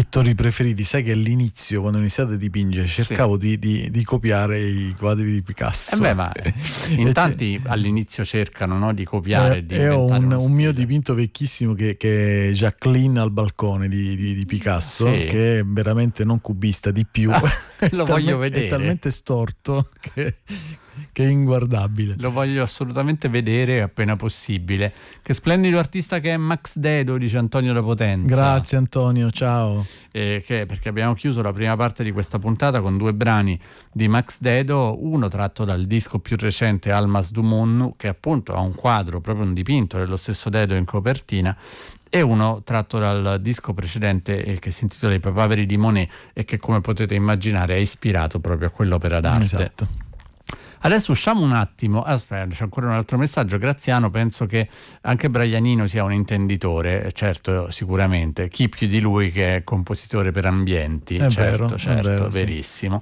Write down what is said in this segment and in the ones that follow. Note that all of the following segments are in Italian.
pittori preferiti. Sai che all'inizio, quando ho iniziato a dipingere, cercavo di copiare i quadri di Picasso. Ma in tanti all'inizio cercano, no, di copiare, di inventare un mio dipinto vecchissimo che è Jacqueline al balcone di Picasso, che è veramente non cubista, di più. Lo voglio vedere. È talmente storto che è inguardabile. Lo voglio assolutamente vedere appena possibile. Che splendido artista che è Max Dedo, dice Antonio da Potenza. Grazie Antonio, ciao. Perché abbiamo chiuso la prima parte di questa puntata con 2 brani di Max Dedo, uno tratto dal disco più recente Almas du Monde, che appunto ha un quadro, proprio un dipinto dello stesso Dedo in copertina, e uno tratto dal disco precedente che si intitola I papaveri di Monet e che, come potete immaginare, è ispirato proprio a quell'opera d'arte. Esatto. Adesso usciamo un attimo. Aspetta, c'è ancora un altro messaggio. Graziano, penso che anche Braianino sia un intenditore, certo, sicuramente. Chi più di lui che è compositore per ambienti? È certo, vero, verissimo.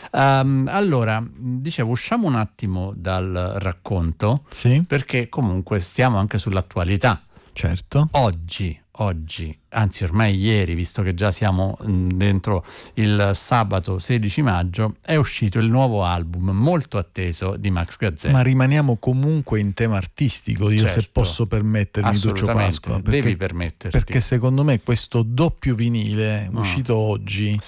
Allora, dicevo, usciamo un attimo dal racconto, perché comunque stiamo anche sull'attualità. Certo. Oggi, anzi ormai ieri, visto che già siamo dentro il sabato 16 maggio, è uscito il nuovo album molto atteso di Max Gazzè. Ma rimaniamo comunque in tema artistico, io se posso permettermi, Duccio Pasqua. Devi permetterti. Perché secondo me questo doppio vinile uscito oggi,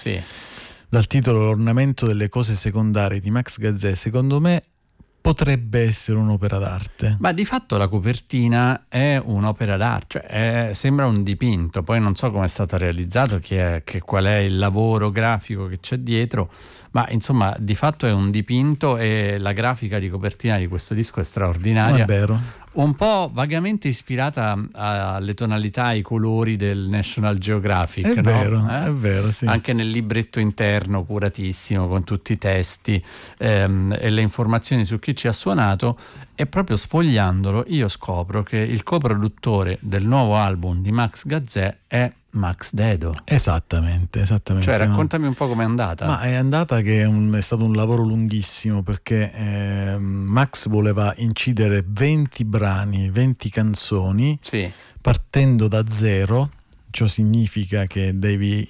dal titolo L'ornamento delle cose secondarie di Max Gazzè, secondo me potrebbe essere un'opera d'arte. Ma di fatto la copertina è un'opera d'arte, cioè sembra un dipinto, poi non so come è stato realizzato, qual è il lavoro grafico che c'è dietro, ma insomma di fatto è un dipinto e la grafica di copertina di questo disco è straordinaria. È vero. Un po' vagamente ispirata alle tonalità, ai colori del National Geographic. È vero, sì. Anche nel libretto interno curatissimo, con tutti i testi e le informazioni su chi ci ha suonato. E proprio sfogliandolo io scopro che il coproduttore del nuovo album di Max Gazzè è Max Dedo. Esattamente. Cioè, raccontami un po' com'è andata. Ma è andata che è stato un lavoro lunghissimo, perché Max voleva incidere 20 brani, 20 canzoni, partendo da zero. Ciò significa che devi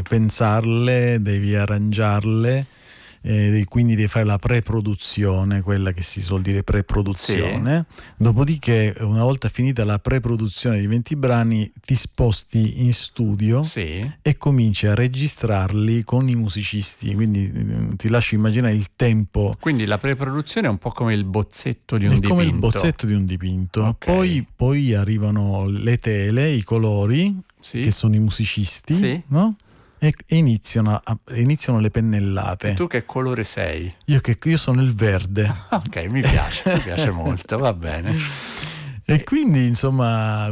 pensarle, devi arrangiarle, quindi devi fare la pre-produzione, quella che si suol dire pre-produzione. Dopodiché, una volta finita la pre-produzione di 20 brani, ti sposti in studio e cominci a registrarli con i musicisti, quindi ti lascio immaginare il tempo. Quindi la pre-produzione è un po' come il bozzetto di un dipinto. Come il bozzetto di un dipinto. Okay. Poi arrivano le tele, i colori, che sono i musicisti, no? E iniziano le pennellate. E tu che colore sei? Io sono il verde. Ok, mi piace molto, va bene. E quindi insomma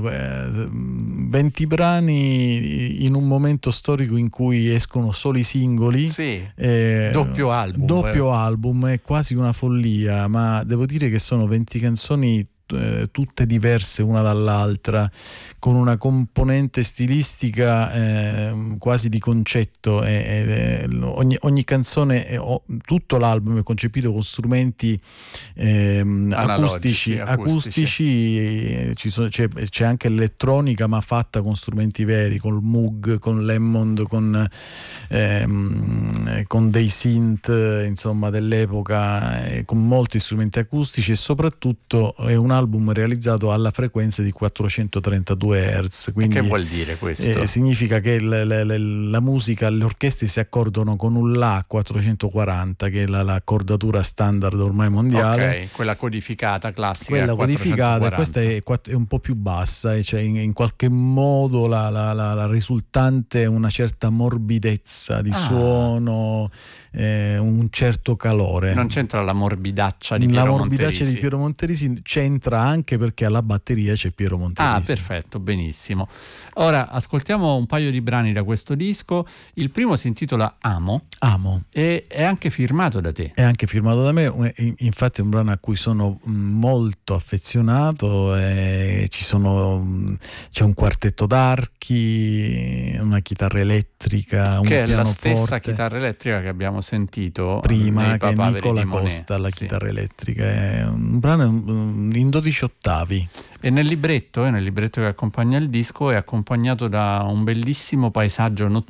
20 brani in un momento storico in cui escono solo i singoli, doppio album, è quasi una follia, ma devo dire che sono 20 canzoni tutte diverse una dall'altra, con una componente stilistica quasi di concetto, ogni canzone, tutto l'album è concepito con strumenti acustici. C'è anche l'elettronica, ma fatta con strumenti veri, col Moog, con l'Hammond, con dei synth insomma dell'epoca, con molti strumenti acustici, e soprattutto è un album realizzato alla frequenza di 432 Hz. Quindi, che vuol dire questo? Significa che la musica, le orchestre si accordano con un La 440, che è l'accordatura standard ormai mondiale. Ok, quella codificata classica. Quella codificata, questa è un po' più bassa, e cioè in qualche modo la risultante è una certa morbidezza di suono, un certo calore. Non c'entra la morbidaccia di Piero Monterisi? La morbidaccia di Piero Monterisi c'entra anche perché alla batteria c'è Piero Monterisi. Perfetto, benissimo. Ora ascoltiamo un paio di brani da questo disco. Il primo si intitola Amo. E è anche firmato da te. È anche firmato da me, infatti è un brano a cui sono molto affezionato. C'è un quartetto d'archi, una chitarra elettrica, un che pianoforte. È la stessa chitarra elettrica che abbiamo sentito prima, che è Nicola Costa, la chitarra elettrica. È un brano in 12 ottavi. E nel libretto che accompagna il disco è accompagnato da un bellissimo paesaggio notturno